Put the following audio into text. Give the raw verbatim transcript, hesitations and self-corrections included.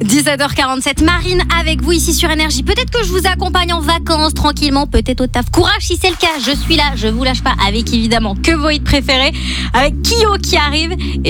dix-sept heures quarante-sept, Marine avec vous ici sur Énergie. Peut-être que je vous accompagne en vacances tranquillement, peut-être au taf. Courage si c'est le cas, je suis là, je vous lâche pas avec évidemment que vos hits préférés, avec Kyo qui arrive. Et